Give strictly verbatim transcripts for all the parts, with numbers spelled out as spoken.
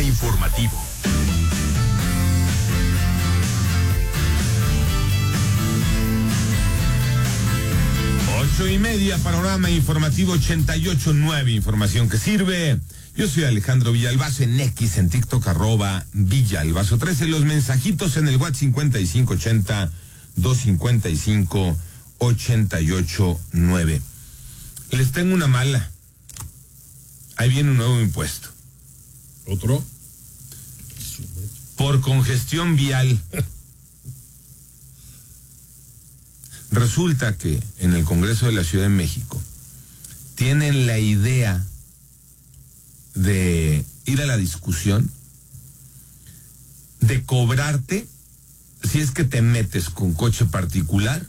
informativo. Ocho y media, panorama informativo ochenta y ocho punto nueve, información que sirve. Yo soy Alejandro Villalbazo, en X, en TikTok, arroba Villalbazo trece. Los mensajitos en el WhatsApp cincuenta y cinco ochenta, doscientos cincuenta y cinco, ochenta y ocho nueve. Les tengo una mala. Ahí viene un nuevo impuesto. ¿Otro? Por congestión vial. Resulta que en el Congreso de la Ciudad de México tienen la idea de ir a la discusión de cobrarte si es que te metes con coche particular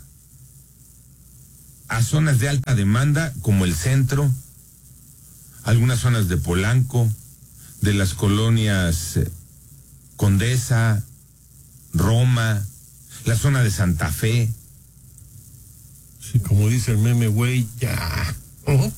a zonas de alta demanda como el centro, algunas zonas de Polanco, de las colonias eh, Condesa, Roma, la zona de Santa Fe. Sí, como dice el meme, güey, ya. Uh-huh.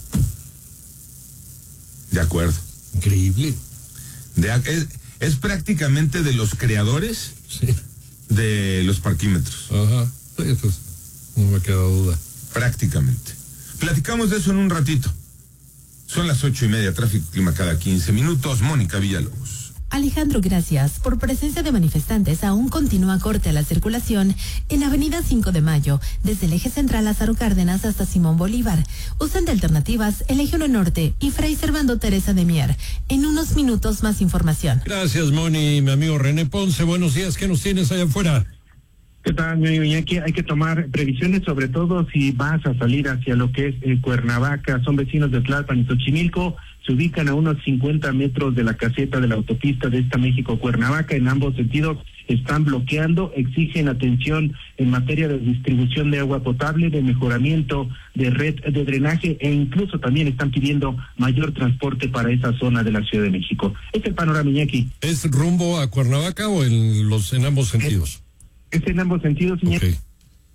De acuerdo. Increíble. De, es, es prácticamente de los creadores sí. de los parquímetros. Ajá. Sí, pues, no me ha quedado duda. Prácticamente. Platicamos de eso en un ratito. Son las ocho y media, tráfico clima cada quince minutos. Mónica Villalobos. Alejandro, gracias. Por presencia de manifestantes, aún continúa corte a la circulación en Avenida cinco de Mayo, desde el eje central Lázaro Cárdenas hasta Simón Bolívar. Usan de alternativas el eje uno Norte y Fray Servando Teresa de Mier. En unos minutos más información. Gracias, Moni. Mi amigo René Ponce, buenos días. ¿Qué nos tienes allá afuera? ¿Qué tal, mi Iñaki? Hay que tomar previsiones, sobre todo si vas a salir hacia lo que es eh, Cuernavaca. Son vecinos de Tlalpan y Xochimilco. Se ubican a unos cincuenta metros de la caseta de la autopista de esta México-Cuernavaca. En ambos sentidos están bloqueando, exigen atención en materia de distribución de agua potable, de mejoramiento de red de drenaje e incluso también están pidiendo mayor transporte para esa zona de la Ciudad de México. Este es el panorama, Iñaki. ¿Es rumbo a Cuernavaca o en los en ambos sentidos? Es, es en ambos sentidos, Iñaki. Okay.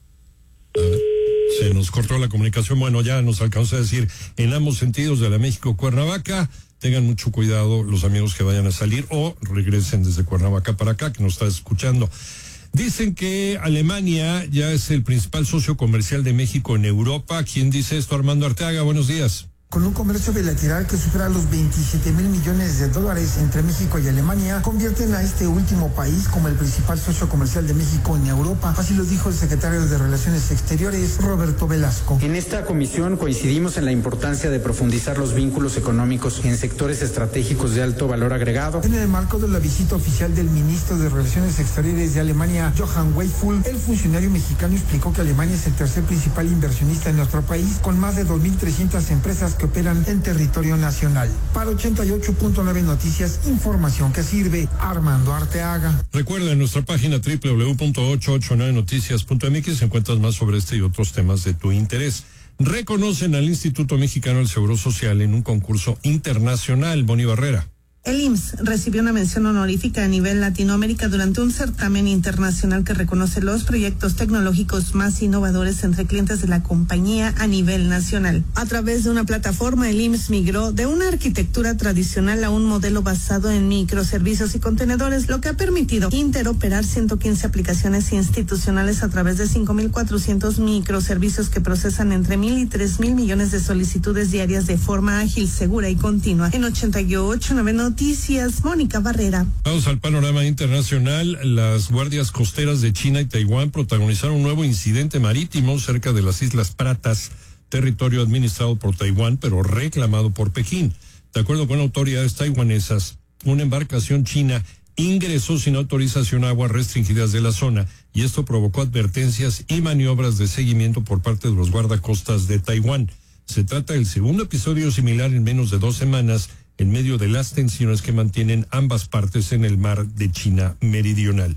A ver. Se nos cortó la comunicación. Bueno, ya nos alcanzó a decir en ambos sentidos de la México-Cuernavaca. Tengan mucho cuidado los amigos que vayan a salir o regresen desde Cuernavaca para acá, que nos está escuchando. Dicen que Alemania ya es el principal socio comercial de México en Europa. ¿Quién dice esto? Armando Arteaga, buenos días. Con un comercio bilateral que supera los veintisiete mil millones de dólares entre México y Alemania, convierten a este último país como el principal socio comercial de México en Europa. Así lo dijo el secretario de Relaciones Exteriores, Roberto Velasco. En esta comisión coincidimos en la importancia de profundizar los vínculos económicos en sectores estratégicos de alto valor agregado. En el marco de la visita oficial del ministro de Relaciones Exteriores de Alemania, Johann Weiful, el funcionario mexicano explicó que Alemania es el tercer principal inversionista en nuestro país, con más de dos mil trescientas empresas que operan en territorio nacional. Para ochenta y ocho punto nueve Noticias, información que sirve. Armando Arteaga. Recuerda, en nuestra página doble u doble u doble u punto ochocientos ochenta y nueve noticias punto m x encuentras más sobre este y otros temas de tu interés. Reconocen al Instituto Mexicano del Seguro Social en un concurso internacional. Boni Barrera. El I M S S recibió una mención honorífica a nivel Latinoamérica durante un certamen internacional que reconoce los proyectos tecnológicos más innovadores entre clientes de la compañía a nivel nacional. A través de una plataforma, el I M S S migró de una arquitectura tradicional a un modelo basado en microservicios y contenedores, lo que ha permitido interoperar ciento quince aplicaciones institucionales a través de cinco mil cuatrocientos microservicios que procesan entre mil y tres mil millones de solicitudes diarias de forma ágil, segura y continua. En ochenta y ocho punto nueve Noticias, Mónica Barrera. Vamos al panorama internacional. Las guardias costeras de China y Taiwán protagonizaron un nuevo incidente marítimo cerca de las Islas Pratas, territorio administrado por Taiwán, pero reclamado por Pekín. De acuerdo con autoridades taiwanesas, una embarcación china ingresó sin autorización a aguas restringidas de la zona, y esto provocó advertencias y maniobras de seguimiento por parte de los guardacostas de Taiwán. Se trata del segundo episodio similar en menos de dos semanas, en medio de las tensiones que mantienen ambas partes en el mar de China Meridional.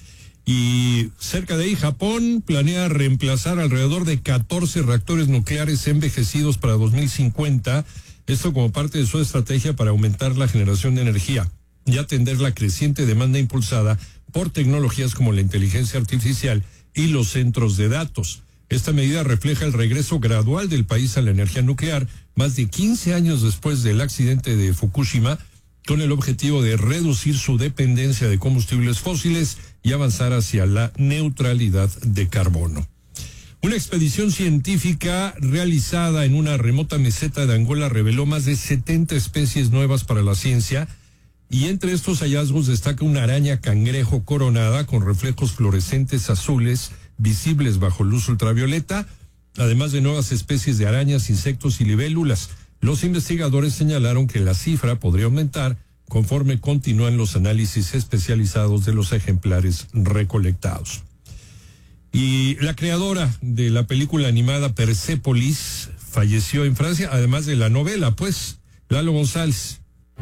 Y cerca de ahí, Japón planea reemplazar alrededor de catorce reactores nucleares envejecidos para dos mil cincuenta, esto como parte de su estrategia para aumentar la generación de energía y atender la creciente demanda impulsada por tecnologías como la inteligencia artificial y los centros de datos. Esta medida refleja el regreso gradual del país a la energía nuclear, más de quince años después del accidente de Fukushima, con el objetivo de reducir su dependencia de combustibles fósiles y avanzar hacia la neutralidad de carbono. Una expedición científica realizada en una remota meseta de Angola reveló más de setenta especies nuevas para la ciencia, y entre estos hallazgos destaca una araña cangrejo coronada con reflejos fluorescentes azules visibles bajo luz ultravioleta, además de nuevas especies de arañas, insectos y libélulas. Los investigadores señalaron que la cifra podría aumentar conforme continúan los análisis especializados de los ejemplares recolectados. Y la creadora de la película animada Persépolis falleció en Francia, además de la novela, pues, Lalo González.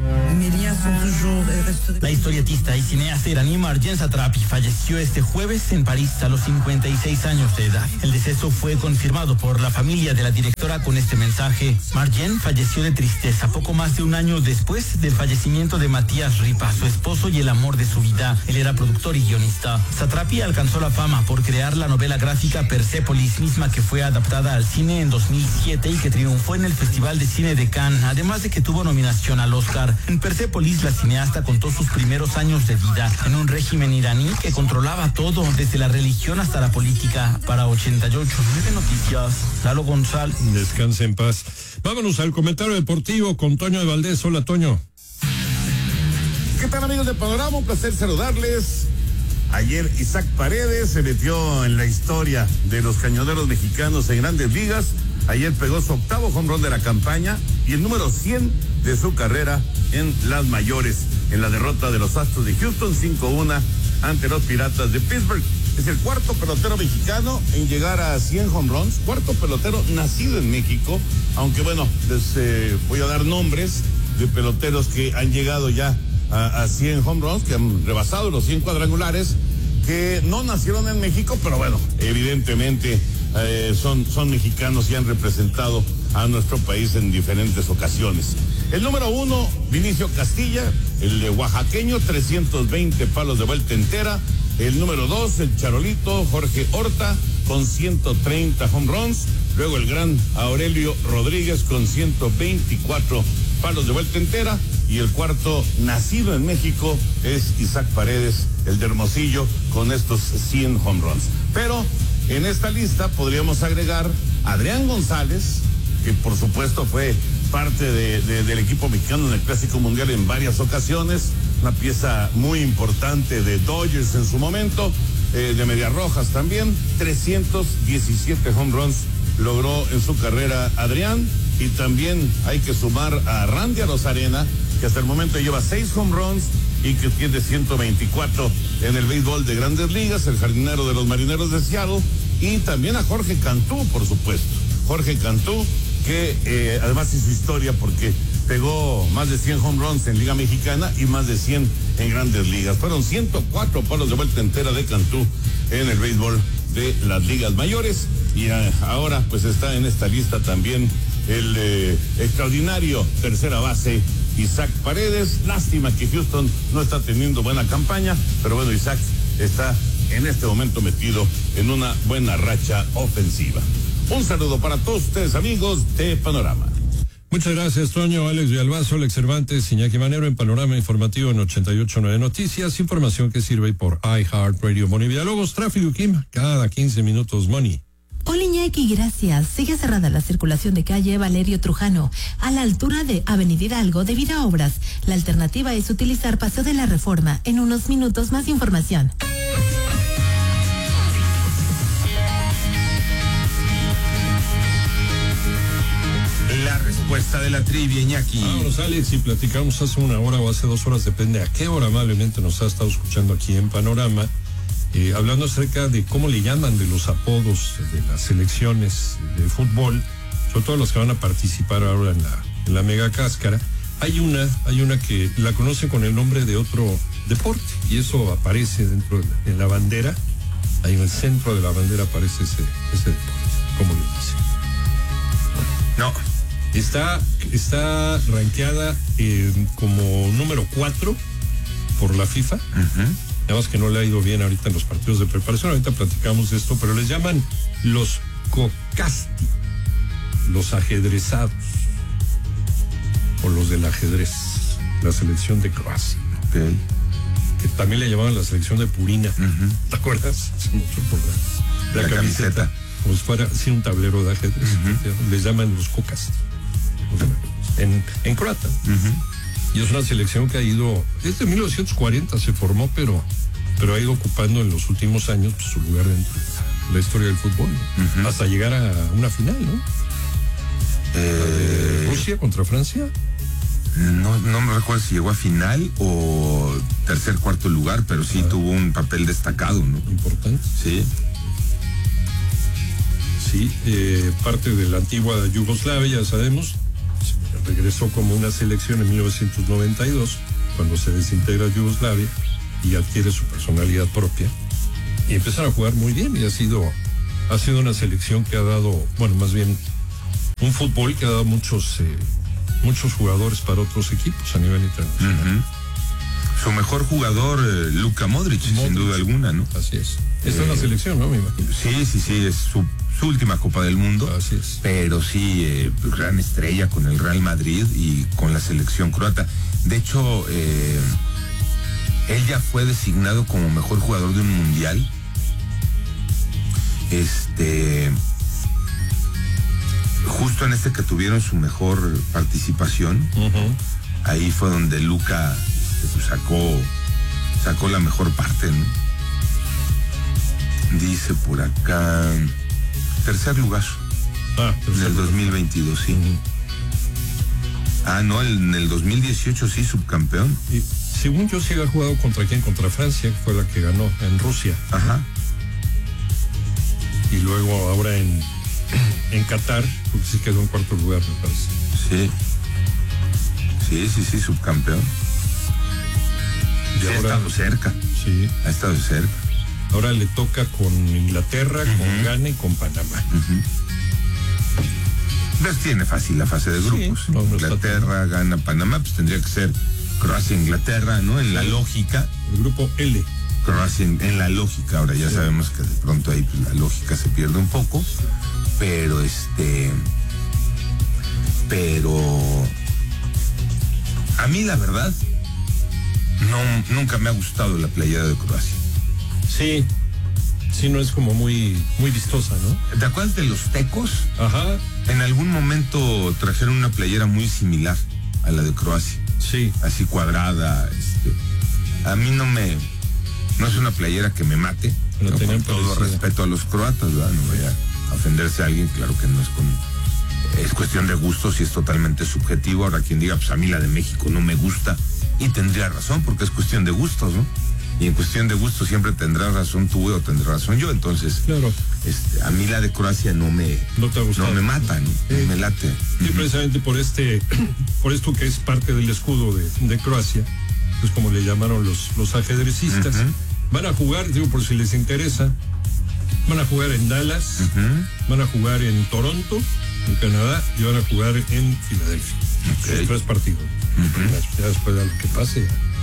La historietista y cineasta iraní Marjane Satrapi falleció este jueves en París a los cincuenta y seis años de edad. El deceso fue confirmado por la familia de la directora con este mensaje. Marjane falleció de tristeza poco más de un año después del fallecimiento de Matías Ripa, su esposo y el amor de su vida. Él era productor y guionista. Satrapi alcanzó la fama por crear la novela gráfica Persépolis, misma que fue adaptada al cine en dos mil siete y que triunfó en el Festival de Cine de Cannes, además de que tuvo nominación al Oscar. En Persépolis, la cineasta contó sus primeros años de vida en un régimen iraní que controlaba todo, desde la religión hasta la política. Para ochenta y ocho nueve Noticias, Lalo González. Descanse en paz. Vámonos al comentario deportivo con Toño de Valdés. Hola, Toño. ¿Qué tal, amigos de Panorama? Un placer saludarles. Ayer Isaac Paredes se metió en la historia de los cañoneros mexicanos en Grandes Ligas. Ayer pegó su octavo home run de la campaña y el número cien de su carrera en las mayores, en la derrota de los Astros de Houston cinco a uno ante los Piratas de Pittsburgh. Es el cuarto pelotero mexicano en llegar a cien home runs, cuarto pelotero nacido en México, aunque bueno, les eh, voy a dar nombres de peloteros que han llegado ya a, a cien home runs, que han rebasado los cien cuadrangulares, que no nacieron en México, pero bueno, evidentemente eh, son, son mexicanos y han representado a nuestro país en diferentes ocasiones. El número uno, Vinicio Castilla, el de oaxaqueño, trescientos veinte palos de vuelta entera. El número dos, el charolito Jorge Horta, con ciento treinta home runs. Luego el gran Aurelio Rodríguez con ciento veinticuatro palos de vuelta entera. Y el cuarto, nacido en México, es Isaac Paredes, el de Hermosillo, con estos cien home runs. Pero en esta lista podríamos agregar a Adrián González, que por supuesto fue parte de, de, del equipo mexicano en el Clásico Mundial en varias ocasiones, una pieza muy importante de Dodgers en su momento, eh, de Medias Rojas también. Trescientos diecisiete home runs logró en su carrera Adrián, y también hay que sumar a Randy Arozarena, que hasta el momento lleva seis home runs y que tiene ciento veinticuatro en el béisbol de Grandes Ligas, el jardinero de los Marineros de Seattle, y también a Jorge Cantú, por supuesto. Jorge Cantú, que eh, además hizo historia porque pegó más de cien home runs en Liga Mexicana y más de cien en Grandes Ligas. Fueron ciento cuatro palos de vuelta entera de Cantú en el béisbol de las ligas mayores, y eh, ahora pues está en esta lista también el eh, extraordinario tercera base Isaac Paredes. Lástima que Houston no está teniendo buena campaña, pero bueno, Isaac está en este momento metido en una buena racha ofensiva. Un saludo para todos ustedes, amigos de Panorama. Muchas gracias, Toño. Alex Villalbazo, Alex Cervantes, Iñaki Manero en Panorama Informativo en ochenta y ocho punto nueve Noticias. Información que sirve por iHeartRadio. Moni Villalobos, tráfico Kim, cada quince minutos, Moni. Hola, Iñaki, gracias. Sigue cerrada la circulación de calle Valerio Trujano a la altura de Avenida Hidalgo debido a obras. La alternativa es utilizar Paseo de la Reforma. En unos minutos más información. La respuesta de la trivia, Iñaki. Vámonos, Alex, y platicamos hace una hora o hace dos horas, depende a qué hora amablemente nos ha estado escuchando aquí en Panorama, eh, hablando acerca de cómo le llaman de los apodos de las selecciones de fútbol, sobre todo los que van a participar ahora en la, en la mega cáscara. Hay una, hay una que la conoce con el nombre de otro deporte, y eso aparece dentro de la, en la bandera. Ahí en el centro de la bandera aparece ese, ese deporte, como bien dice. No. Está, está rankeada eh, como número cuatro por la FIFA. Uh-huh. Nada más que no le ha ido bien ahorita en los partidos de preparación. Ahorita platicamos de esto, pero les llaman los cocasti, los ajedrezados, o los del ajedrez. la selección de Croacia. Okay. Que también le llamaban la selección de Purina. Uh-huh. ¿Te acuerdas? Hace mucho por la, la, la camiseta. camiseta. Como si fuera así un tablero de ajedrez. Uh-huh. Les llaman los cocas. En, en croata. Uh-huh. Y es una selección que ha ido, desde mil novecientos cuarenta se formó, pero, pero ha ido ocupando en los últimos años pues, su lugar dentro de la historia del fútbol, ¿no? Uh-huh. Hasta llegar a una final, ¿no? Eh... ¿De Rusia contra Francia? No, no me recuerdo si llegó a final o tercer, cuarto lugar, pero sí ah. tuvo un papel destacado, ¿no? Importante. Sí. Sí, eh, parte de la antigua Yugoslavia, ya sabemos, regresó como una selección en mil novecientos noventa y dos, cuando se desintegra Yugoslavia y adquiere su personalidad propia. Y empezaron a jugar muy bien y ha sido, ha sido una selección que ha dado, bueno, más bien un fútbol que ha dado muchos... Eh, muchos jugadores para otros equipos a nivel internacional. Uh-huh. Su mejor jugador, eh, Luka Modric, Modric, sin duda alguna, ¿no? Así es. Esta eh, es la selección, ¿no? Me imagino. Sí, sí, sí, es su, su última Copa del Mundo. Así es. Pero sí, eh, gran estrella con el Real Madrid y con la selección croata. De hecho, eh, él ya fue designado como mejor jugador de un mundial. Este... Justo en este que tuvieron su mejor participación, uh-huh. ahí fue donde Luka pues, sacó sacó la mejor parte, ¿no? Dice por acá tercer lugar ah, en el dos mil veintidós, sí. Uh-huh. Ah, no, en el dos mil dieciocho sí, subcampeón. Y según yo sí ha jugado contra quién, contra Francia, que fue la que ganó en Rusia. Ajá. Y luego ahora en en Qatar, porque sí quedó en cuarto lugar, me parece. Sí. Sí, sí, sí, subcampeón. Y sí, ahora, ha estado cerca. Sí. Ha estado cerca. Ahora le toca con Inglaterra, uh-huh. con Ghana y con Panamá. Uh-huh. Pues tiene fácil la fase de grupos. Sí, no, no Inglaterra, Ghana, Panamá, pues tendría que ser Croacia, Inglaterra, ¿no? En la lógica. El grupo L. Croacia en, en la lógica. Ahora ya sí. sabemos que de pronto ahí pues, la lógica se pierde un poco. Pero este, pero a mí la verdad no nunca me ha gustado la playera de Croacia. Sí, sí, no es como muy muy vistosa, ¿no? ¿Te acuerdas de los tecos? Ajá. En algún momento trajeron una playera muy similar a la de Croacia. Sí. Así cuadrada. Este, a mí no me, no es una playera que me mate. No, con todo respeto a los croatas, ¿verdad? No voy a ofenderse a alguien, claro que no es con... Es cuestión de gustos y es totalmente subjetivo. Ahora quien diga, pues a mí la de México no me gusta, y tendría razón, porque es cuestión de gustos, ¿no? Y en cuestión de gustos siempre tendrás razón tú o tendrás razón yo. Entonces, claro. este, a mí la de Croacia no me, no, te no me mata, ¿no? Sí. Me late. Y uh-huh. precisamente por este, por esto que es parte del escudo de, de Croacia, pues como le llamaron los, los ajedrecistas, uh-huh. van a jugar, digo, por si les interesa, van a jugar en Dallas, uh-huh. van a jugar en Toronto, en Canadá, y van a jugar en Filadelfia. Okay. Son tres partidos. Uh-huh. Ya después de lo que pase,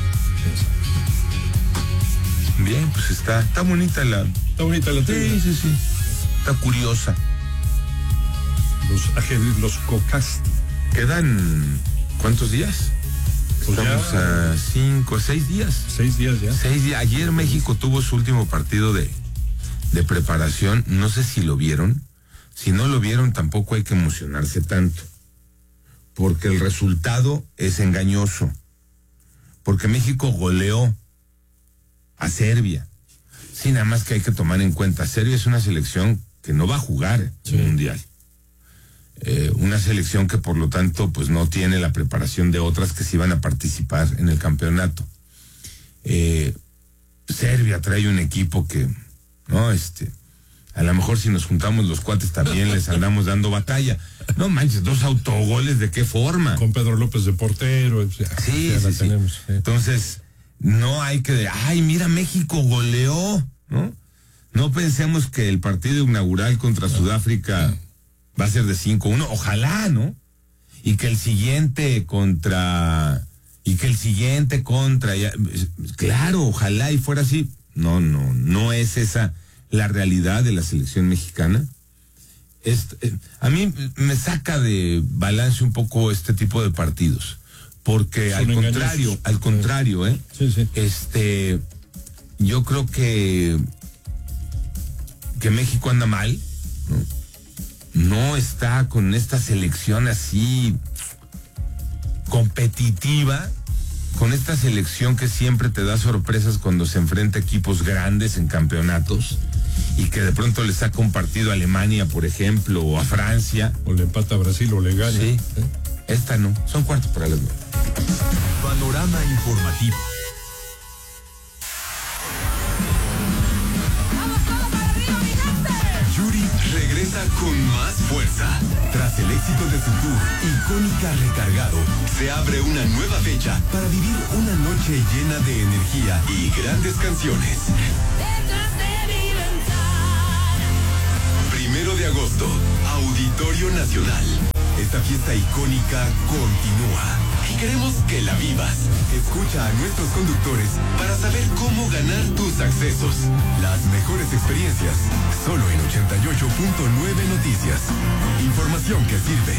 bien, pues está, está bonita la... Está bonita la tribuna. Sí, sí, sí. Está curiosa. Los ajedrez, los cocas. ¿Quedan cuántos días? Pues Estamos ya, a cinco, seis días. Seis días ya. Seis días. Ayer México tuvo su último partido de, de preparación. No sé si lo vieron. Si no lo vieron, tampoco hay que emocionarse tanto. Porque el resultado es engañoso. Porque México goleó a Serbia. Sí, nada más que hay que tomar en cuenta, Serbia es una selección que no va a jugar sí. el mundial. Eh, una selección que por lo tanto pues no tiene la preparación de otras que sí van a participar en el campeonato. Eh, Serbia trae un equipo que, no, este, a lo mejor si nos juntamos los cuates también les andamos dando batalla. No manches, dos autogoles, ¿de qué forma? Con Pedro López de portero. O sea, sí, ya sí, la sí. tenemos. Sí. Entonces, no hay que de, ay, mira, México goleó, ¿no? No pensemos que el partido inaugural contra Sudáfrica va a ser de cinco uno, ojalá, ¿no? Y que el siguiente contra, y que el siguiente contra, ya, claro, ojalá y fuera así. No, no, no es esa la realidad de la selección mexicana. Es, eh, a mí me saca de balance un poco este tipo de partidos, porque Son al engañosos. contrario, al contrario, ¿eh? Sí, sí. Este, yo creo que, que México anda mal, ¿no? No está con esta selección así competitiva, con esta selección que siempre te da sorpresas cuando se enfrenta a equipos grandes en campeonatos y que de pronto le saca un partido a Alemania, por ejemplo, o a Francia. O le empata a Brasil o le gana. Sí, esta no, son cuartos para las nueve. Panorama informativo. Yuri regresa con más fuerza. Tras el éxito de su tour, Icónica Recargado, se abre una nueva fecha para vivir una noche llena de energía y grandes canciones. Primero de agosto, Auditorio Nacional. Esta fiesta icónica continúa y queremos que la vivas. Escucha a nuestros conductores para saber cómo ganar tus accesos. Las mejores experiencias, solo en ochenta y ocho punto nueve Noticias. Información que sirve.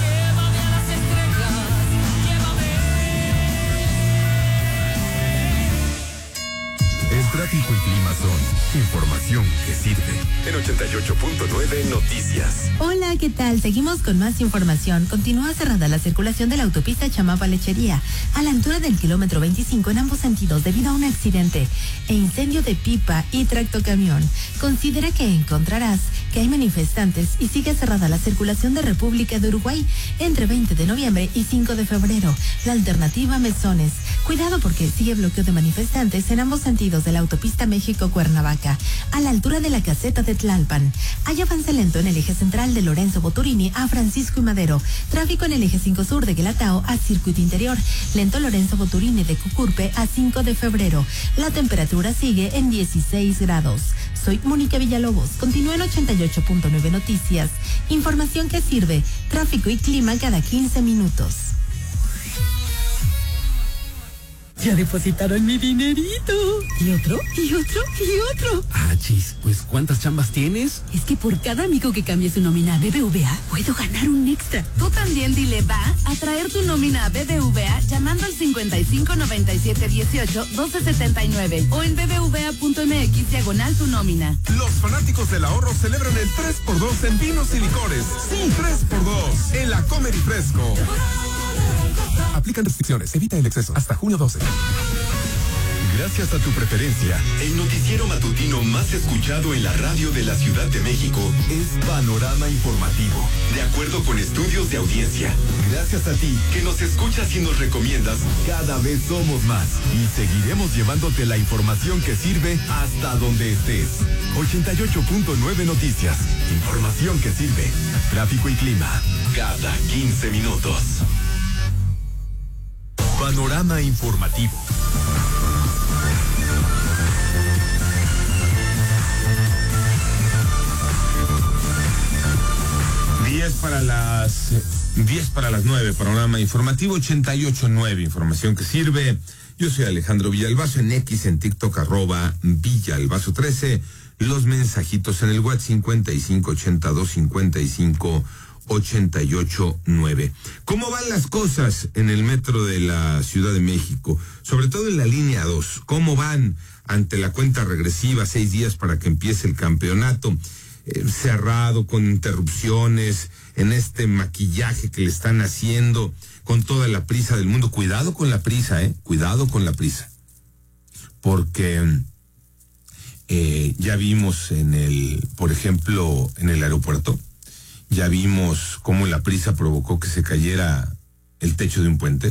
El tráfico y clima son información que sirve. En ochenta y ocho punto nueve Noticias. Hola, ¿qué tal? Seguimos con más información. Continúa cerrada la circulación de la autopista Chamapa-Lechería a la altura del kilómetro veinticinco en ambos sentidos debido a un accidente e incendio de pipa y tractocamión. Considera que encontrarás que hay manifestantes y sigue cerrada la circulación de República de Uruguay entre veinte de noviembre y cinco de febrero. La alternativa Mesones. Cuidado porque sigue bloqueo de manifestantes en ambos sentidos de la autopista México-Cuernavaca, a la altura de la caseta de Tlalpan. Hay avance lento en el eje central de Lorenzo Boturini a Francisco y Madero. Tráfico en el eje cinco sur de Guelatao a Circuito Interior. Lento Lorenzo Boturini de Cucurpe a cinco de febrero. La temperatura sigue en dieciséis grados. Soy Mónica Villalobos. Continúa en ochenta y ocho punto nueve Noticias. Información que sirve. Tráfico y clima cada quince minutos. Ya depositaron mi dinerito. ¿Y otro? ¿Y otro? ¿Y otro? Ah, chis, pues ¿cuántas chambas tienes? Es que por cada amigo que cambie su nómina a B B V A, puedo ganar un extra. Tú también dile va a traer tu nómina a B B V A llamando al cincuenta y cinco noventa y siete dieciocho doce setenta y nueve o en bbva.mx diagonal tu nómina. Los fanáticos del ahorro celebran el tres por dos en vinos y licores. Sí, tres por dos en la Comer y Fresco. Aplican restricciones. Evita el exceso. Hasta junio doce. Gracias a tu preferencia, el noticiero matutino más escuchado en la radio de la Ciudad de México es Panorama Informativo. De acuerdo con estudios de audiencia. Gracias a ti que nos escuchas y nos recomiendas, cada vez somos más. Y seguiremos llevándote la información que sirve hasta donde estés. ochenta y ocho punto nueve Noticias. Información que sirve. Tráfico y clima. Cada quince minutos. Panorama Informativo. diez para las diez para las nueve, Panorama Informativo ochenta y ocho punto nueve, información que sirve. Yo soy Alejandro Villalbazo, en X, en TikTok, arroba Villalbazo trece. Los mensajitos en el WhatsApp cincuenta y cinco ochenta y dos cincuenta y cinco ochenta y ocho nueve. ¿Cómo van las cosas en el metro de la Ciudad de México? Sobre todo en la línea dos. ¿Cómo van ante la cuenta regresiva? Seis días para que empiece el campeonato. Eh, cerrado, con interrupciones, en este maquillaje que le están haciendo, con toda la prisa del mundo. Cuidado con la prisa, eh. Cuidado con la prisa. Porque eh, ya vimos en el, por ejemplo, en el aeropuerto, ya vimos cómo la prisa provocó que se cayera el techo de un puente.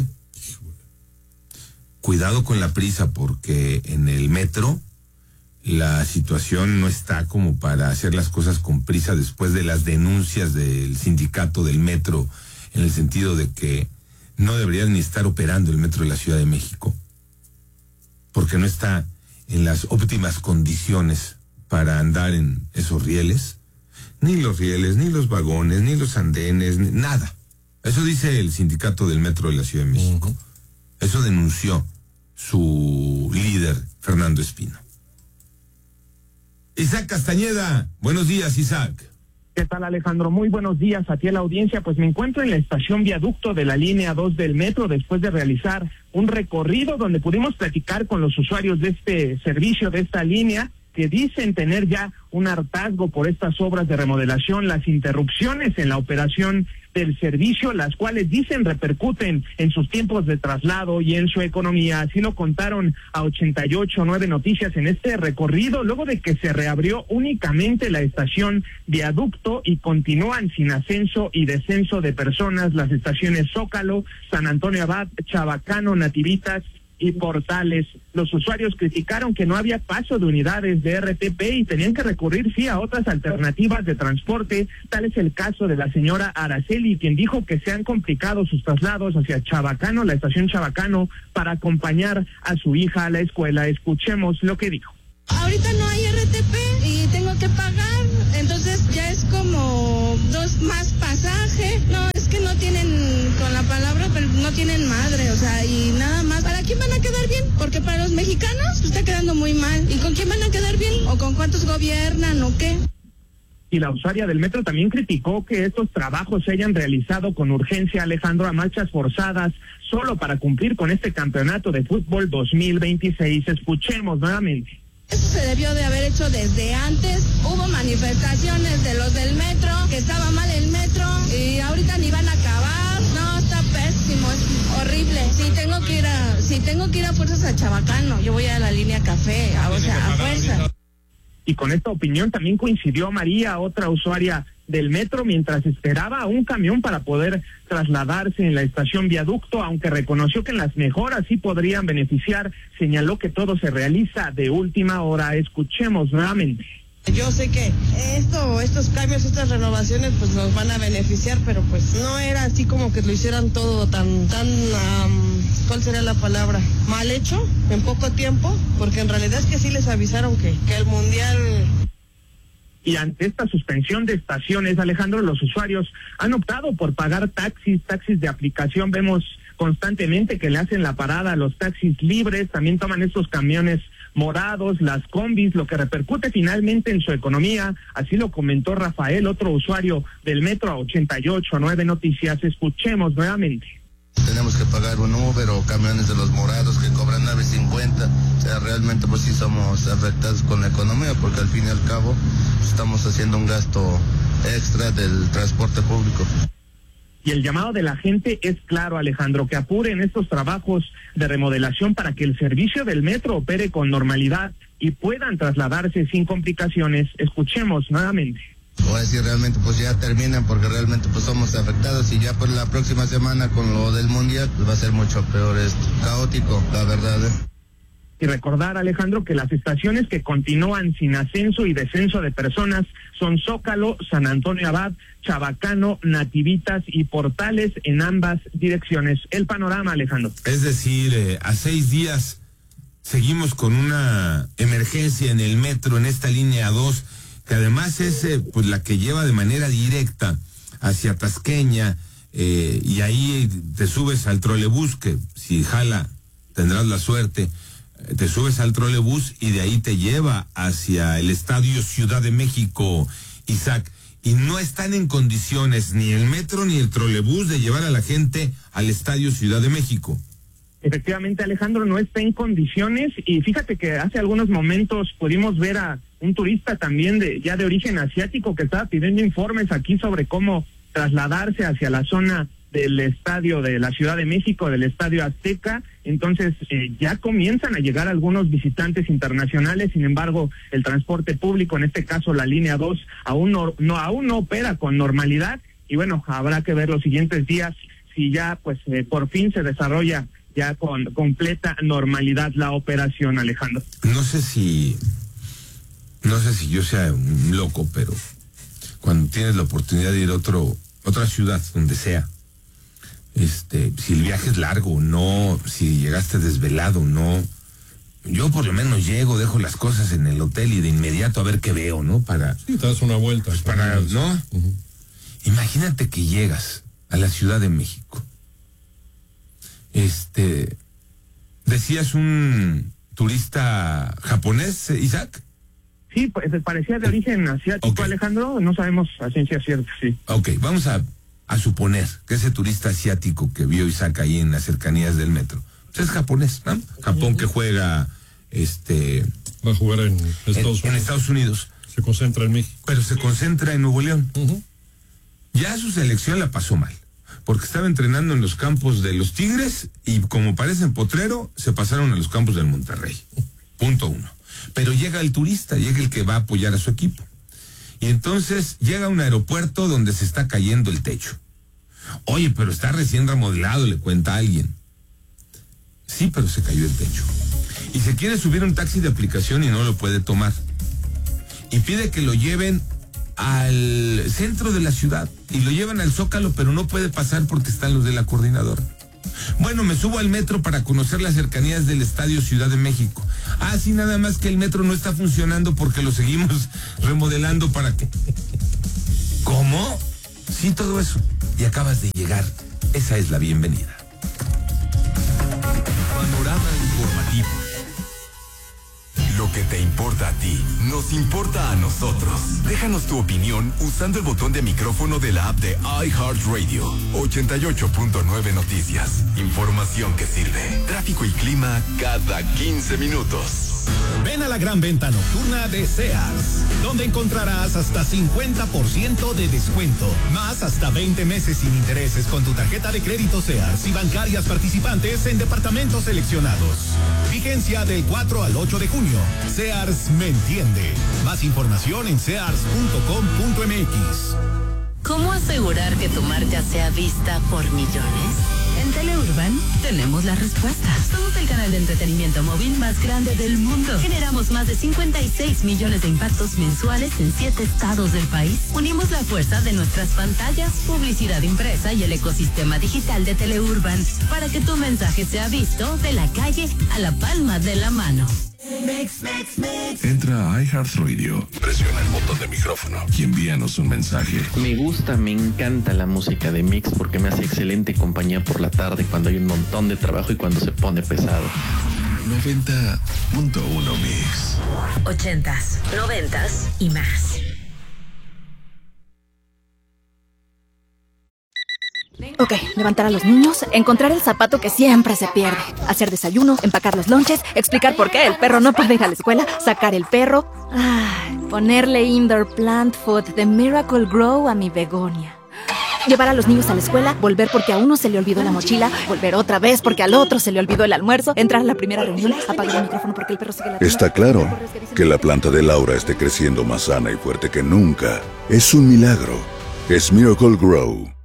Cuidado con la prisa, porque en el metro la situación no está como para hacer las cosas con prisa después de las denuncias del sindicato del metro, en el sentido de que no deberían ni estar operando el metro de la Ciudad de México, porque no está en las óptimas condiciones para andar en esos rieles. Ni los rieles, ni los vagones, ni los andenes, ni, nada. Eso dice el sindicato del metro de la Ciudad de México. Uh-huh. Eso denunció su líder, Fernando Espino. Isaac Castañeda, buenos días, Isaac. ¿Qué tal, Alejandro? Muy buenos días a ti a la audiencia. Pues me encuentro en la estación Viaducto de la línea dos del metro después de realizar un recorrido donde pudimos platicar con los usuarios de este servicio, de esta línea, que dicen tener ya un hartazgo por estas obras de remodelación, las interrupciones en la operación del servicio, las cuales dicen repercuten en sus tiempos de traslado y en su economía. Así lo contaron a ochenta y ocho punto nueve Noticias en este recorrido, luego de que se reabrió únicamente la estación Viaducto y continúan sin ascenso y descenso de personas las estaciones Zócalo, San Antonio Abad, Chabacano, Nativitas y Portales. Los usuarios criticaron que no había paso de unidades de R T P y tenían que recurrir sí a otras alternativas de transporte. Tal es el caso de la señora Araceli, quien dijo que se han complicado sus traslados hacia Chabacano, la estación Chabacano, para acompañar a su hija a la escuela. Escuchemos lo que dijo. Ahorita no hay R T P y tengo que pagar, entonces ya es como dos más pasaje. No, es que no tienen, con la palabra, pero no tienen madre, o sea, y nada más. ¿Para quién van a quedar bien? Porque para los mexicanos pues, está quedando muy mal. ¿Y con quién van a quedar bien? ¿O con cuántos gobiernan o qué? Y la usuaria del metro también criticó que estos trabajos se hayan realizado con urgencia, Alejandro, a marchas forzadas, solo para cumplir con este campeonato de fútbol dos mil veintiséis. Escuchemos nuevamente. Eso se debió de haber hecho desde antes. Hubo manifestaciones de los del metro, que estaba mal el metro, y ahorita ni van a acabar. No, está pésimo, es horrible. Si tengo que ir a, si tengo que ir a fuerzas a Chabacano, yo voy a la línea café, a, o sea, a fuerza. Y con esta opinión también coincidió María, otra usuaria del metro, mientras esperaba un camión para poder trasladarse en la estación Viaducto, aunque reconoció que en las mejoras sí podrían beneficiar, señaló que todo se realiza de última hora. Escuchemos nuevamente. Yo sé que esto, estos cambios, estas renovaciones, pues nos van a beneficiar, pero pues no era así como que lo hicieran todo tan, tan, um, ¿cuál sería la palabra? Mal hecho, en poco tiempo, porque en realidad es que sí les avisaron que, que el mundial... Y ante esta suspensión de estaciones, Alejandro, los usuarios han optado por pagar taxis, taxis de aplicación. Vemos constantemente que le hacen la parada a los taxis libres, también toman estos camiones morados, las combis, lo que repercute finalmente en su economía. Así lo comentó Rafael, otro usuario del metro, a ochenta y ocho punto nueve Noticias. Escuchemos nuevamente. Tenemos que pagar un Uber o camiones de los morados que cobran nueve cincuenta. O sea, realmente pues sí somos afectados con la economía, porque al fin y al cabo pues, estamos haciendo un gasto extra del transporte público. Y el llamado de la gente es claro, Alejandro, que apuren estos trabajos de remodelación para que el servicio del metro opere con normalidad y puedan trasladarse sin complicaciones. Escuchemos nuevamente. Voy a decir, realmente pues ya terminan, porque realmente pues somos afectados, y ya por la próxima semana con lo del mundial pues va a ser mucho peor esto, caótico, la verdad. ¿eh? Y recordar, Alejandro, que las estaciones que continúan sin ascenso y descenso de personas son Zócalo, San Antonio Abad, Chabacano, Nativitas y Portales en ambas direcciones. El panorama, Alejandro. Es decir, eh, a seis días seguimos con una emergencia en el metro, en esta línea dos, que además es eh, pues la que lleva de manera directa hacia Tasqueña, eh, y ahí te subes al trolebús, que si jala tendrás la suerte, eh, te subes al trolebús y de ahí te lleva hacia el Estadio Ciudad de México, Isaac, y no están en condiciones ni el metro ni el trolebús de llevar a la gente al Estadio Ciudad de México. Efectivamente, Alejandro, no está en condiciones, y fíjate que hace algunos momentos pudimos ver a un turista también de ya de origen asiático que estaba pidiendo informes aquí sobre cómo trasladarse hacia la zona del estadio de la Ciudad de México, del Estadio Azteca. Entonces eh, ya comienzan a llegar algunos visitantes internacionales. Sin embargo, el transporte público, en este caso la línea dos, aún no, no aún no opera con normalidad, y bueno, habrá que ver los siguientes días si ya pues eh, por fin se desarrolla ya con completa normalidad la operación, Alejandro. No sé si, no sé si yo sea un loco, pero cuando tienes la oportunidad de ir a otro, otra ciudad, donde sea, este, si el viaje es largo, no, si llegaste desvelado, no, yo por lo menos llego, dejo las cosas en el hotel y de inmediato a ver qué veo, ¿no? Para, sí, te das una vuelta. Pues para, ¿no? Uh-huh. Imagínate que llegas a la Ciudad de México. Este, decías un turista japonés, Isaac. Sí, pues parecía de origen asiático, okay. Alejandro, no sabemos a ciencia cierta, sí. Ok, vamos a, a suponer que ese turista asiático que vio Isaac ahí en las cercanías del metro, pues es japonés, ¿no? Japón que juega, este... Va a jugar en Estados en, Unidos. En Estados Unidos. Se concentra en México. Pero se concentra en Nuevo León. Uh-huh. Ya su selección la pasó mal, porque estaba entrenando en los campos de los Tigres y como parecen potrero, se pasaron a los campos del Monterrey. Punto uno. Pero llega el turista, llega el que va a apoyar a su equipo. Y entonces llega a un aeropuerto donde se está cayendo el techo. Oye, pero está recién remodelado, le cuenta a alguien. Sí, pero se cayó el techo. Y se quiere subir a un taxi de aplicación y no lo puede tomar. Y pide que lo lleven al centro de la ciudad. Y lo llevan al Zócalo, pero no puede pasar porque están los de la coordinadora. Bueno, me subo al metro para conocer las cercanías del Estadio Ciudad de México. Ah, sí, nada más que el metro no está funcionando porque lo seguimos remodelando para que... ¿Cómo? Sí, todo eso. Y acabas de llegar. Esa es la bienvenida. Panorama informativo. Lo que te importa a ti, nos importa a nosotros. Déjanos tu opinión usando el botón de micrófono de la app de iHeartRadio. ochenta y ocho punto nueve Noticias. Información que sirve. Tráfico y clima cada quince minutos. Ven a la gran venta nocturna de Sears, donde encontrarás hasta cincuenta por ciento de descuento, más hasta veinte meses sin intereses con tu tarjeta de crédito Sears y bancarias participantes en departamentos seleccionados. Vigencia del cuatro al ocho de junio. Sears me entiende. Más información en sears punto com punto m x. ¿Cómo asegurar que tu marca sea vista por millones? En Teleurban tenemos la respuesta. Somos el canal de entretenimiento móvil más grande del mundo. Generamos más de cincuenta y seis millones de impactos mensuales en siete estados del país. Unimos la fuerza de nuestras pantallas, publicidad impresa y el ecosistema digital de Teleurban para que tu mensaje sea visto de la calle a la palma de la mano. Mix, mix, mix. Entra a iHeartRadio, presiona el botón de micrófono y envíanos un mensaje. Me gusta, me encanta la música de Mix porque me hace excelente compañía por la tarde cuando hay un montón de trabajo y cuando se pone pesado. noventa punto uno Mix. Ochentas, noventas y más. Ok, levantar a los niños, encontrar el zapato que siempre se pierde, hacer desayuno, empacar los lonches, explicar por qué el perro no puede ir a la escuela, sacar el perro, ay, ponerle indoor plant food de Miracle Grow a mi begonia. Llevar a los niños a la escuela, volver porque a uno se le olvidó la mochila, volver otra vez porque al otro se le olvidó el almuerzo, entrar a la primera reunión, apagar el micrófono porque el perro sigue la... Está claro que la planta de Laura esté creciendo más sana y fuerte que nunca. Es un milagro. Es Miracle Grow.